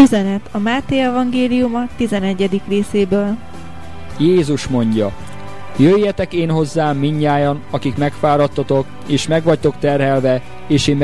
Üzenet a Máté evangéliuma 11. részéből. Jézus mondja: jöjjetek én hozzám mindnyájan, akik megfáradtatok, és megvagytok terhelve, és én